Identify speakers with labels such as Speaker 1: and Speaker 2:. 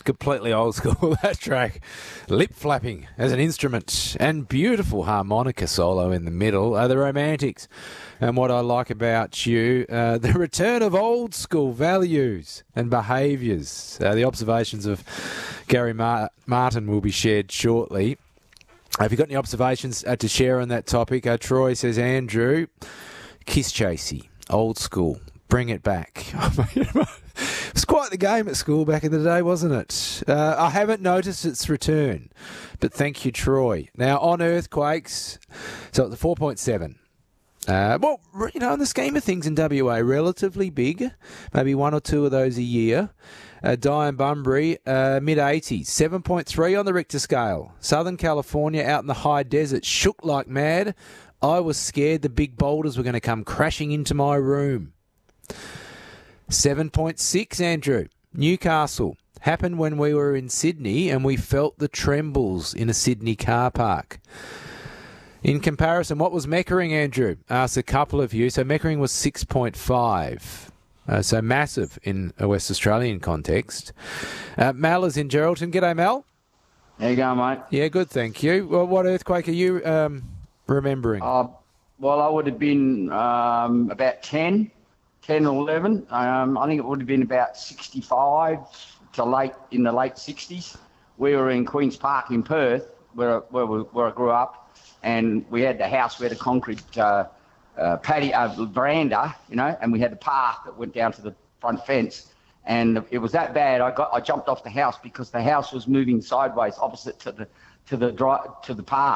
Speaker 1: completely old school, that track. Lip flapping as an instrument and beautiful harmonica solo in the middle are the Romantics. And what I like about you, the return of old school values and behaviours. The observations of Gary Martin will be shared shortly. Have you got any observations to share on that topic? Troy says, Andrew, kiss chasey, old school, bring it back. It was quite the game at school back in the day, wasn't it? I haven't noticed its return, but thank you, Troy. Now, on earthquakes, so it's a 4.7. Well, you know, in the scheme of things in WA, relatively big, maybe one or two of those a year. Diane Bunbury, mid-80s, 7.3 on the Richter scale. Southern California, out in the high desert, shook like mad. I was scared the big boulders were going to come crashing into my room. 7.6, Andrew. Newcastle. Happened when we were in Sydney and we felt the trembles in a Sydney car park. In comparison, what was Meckering, Andrew? Asked a couple of you. So Meckering was 6.5. So massive in a West Australian context. Mal is in Geraldton. G'day, Mal.
Speaker 2: How you going, mate?
Speaker 1: Yeah, good, thank you. Well, what earthquake are you remembering?
Speaker 2: Well, I would have been about 10 or 11. I think it would have been about 65 to in the late 60s. We were in Queen's Park in Perth, where I grew up, and we had the house, we had a concrete patio, veranda, you know, and we had the path that went down to the front fence. And it was that bad. I jumped off the house because the house was moving sideways opposite to the path.